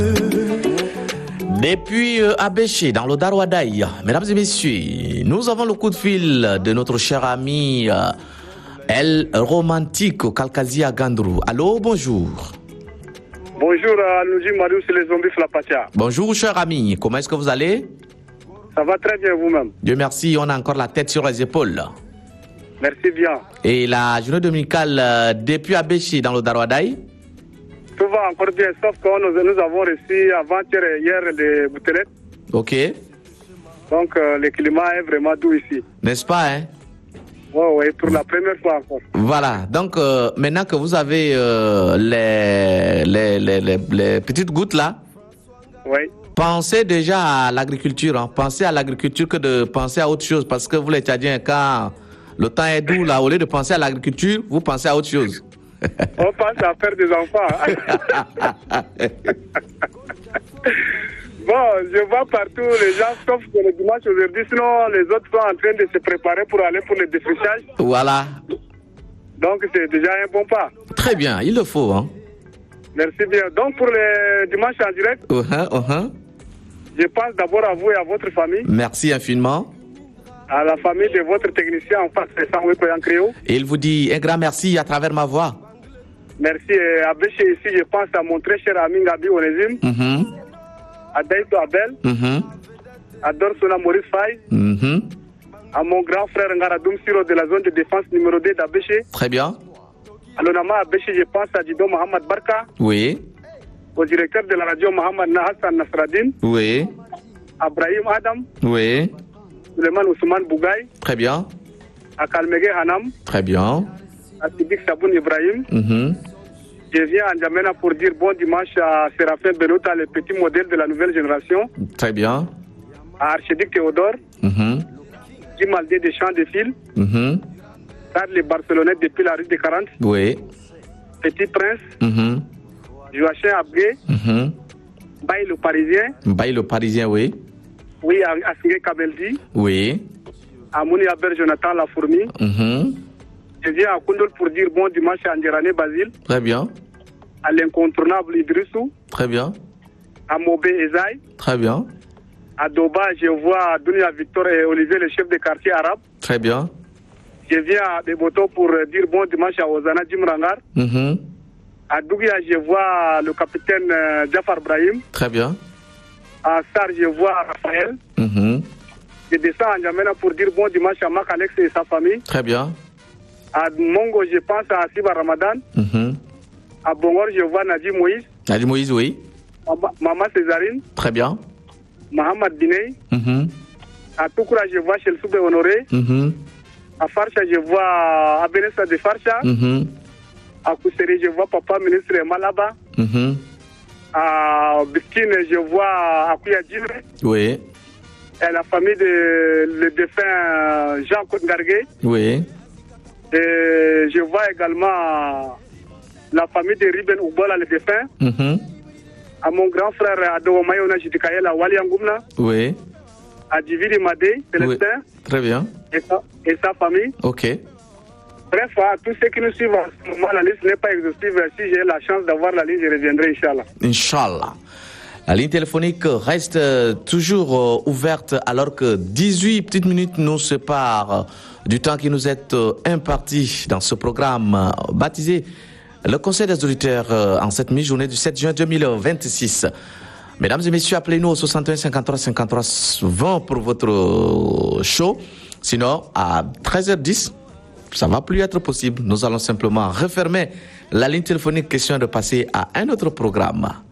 Depuis Abéché, dans le Darouadaï, mesdames et messieurs, nous avons le coup de fil de notre cher ami El Romantique Kalkazia Gandrou. Allô, bonjour. Bonjour à Nouji Marius et les zombies Flapatia. Bonjour, cher ami. Comment est-ce que vous allez? Ça va très bien vous-même. Dieu merci, on a encore la tête sur les épaules. Merci bien. Et la journée dominicale depuis Abéché, dans le Darouadaï? Tout va encore bien, sauf que nous avons reçu avant-hier et hier des bouteillettes. Ok. Donc le climat est vraiment doux ici. N'est-ce pas, hein? Oui, pour la première fois encore. Voilà, donc maintenant que vous avez les petites gouttes là, oui. Pensez déjà à l'agriculture, hein. Pensez à l'agriculture que de penser à autre chose, parce que vous les Tchadiens, quand le temps est doux là, au lieu de penser à l'agriculture, vous pensez à autre chose. On pense à faire des enfants. Bon, je vois partout les gens, sauf que le dimanche aujourd'hui, sinon les autres sont en train de se préparer pour aller pour le défrichage. Voilà. Donc c'est déjà un bon pas. Très bien, il le faut, hein. Merci bien. Donc pour le dimanche en direct, je pense d'abord à vous et à votre famille. Merci infiniment. À la famille de votre technicien en face de Sanwé Koyankréo. Et il vous dit un grand merci à travers ma voix. Merci. À Béché ici, je pense à mon très cher ami Ngabi Onésime. À Daïto Abel. À Dorsona Maurice Faye. À mon grand frère Ngaradoum Siro de la zone de défense numéro 2 d'Abéché. Très bien. À l'Onama Abéché, je pense à Dido Mohamed Barka. Oui. Au directeur de la radio Mohamed Hassan Nasradine. Oui. À Brahim Adam. Oui. Suleiman Ousmane Bougaï. Très bien. À Kalmege Hanam. Très bien. À Sidik Saboun Ibrahim. Je viens à N'Djamena pour dire bon dimanche à Séraphin Benota, le petit modèle de la nouvelle génération. Très bien. À Archidic Théodore. Jim Aldé des Champs de Fil. Carl les Barcelonais depuis la rue des 40. Oui. Petit Prince. Joachim Abgué. Baye le Parisien. Baye le Parisien, oui. Oui, à Asingé Kabeldi. Oui. À Mouni Aber Jonathan La Fourmi. Je viens à Koundol pour dire bon dimanche à Ndjerane Basile. Très bien. À l'incontournable Idrissou. Très bien. À Mobé Ezaï. Très bien. À Doba, je vois Dunia Victor et Olivier, le chef de quartier arabe. Très bien. Je viens à Deboto pour dire bon dimanche à Ozana Djimrangar. À Dougia, je vois le capitaine Jafar Brahim. Très bien. À Sar, je vois Raphaël. Je descends à N'Djamena pour dire bon dimanche à Mac Alex et sa famille. Très bien. À Mongo, je pense à Siba Ramadan. À Bongor, je vois Nadji Moïse. Nadji Moïse, oui. Maman Césarine. Très bien. Mohamed Biney. À Toukoura, je vois Chelsoube Honoré. À Farcha, je vois Abenessa de Farcha. À Kousseri, je vois Papa Ministre Malaba. À Biskine, je vois Akouya Djilre. Oui. Et la famille de le défunt Jean Kotengargué. Oui. Et je vois également la famille de Riben Oubola, le défunt. À mon grand frère Ado Mayona Jitikael à Waliangoumna. Oui. À Djividi Madé, Célestin. Oui. Très bien. Et sa famille. Ok. Bref, à tous ceux qui nous suivent en ce moment, la liste n'est pas exhaustive. Si j'ai la chance d'avoir la ligne, je reviendrai, Inch'Allah. Inch'Allah. La ligne téléphonique reste toujours ouverte alors que 18 petites minutes nous séparent du temps qui nous est imparti dans ce programme baptisé le Conseil des auditeurs en cette mi-journée du 7 juin 2026. Mesdames et messieurs, appelez-nous au 61 53 53 20 pour votre show. Sinon, à 13h10, ça ne va plus être possible. Nous allons simplement refermer la ligne téléphonique, question de passer à un autre programme.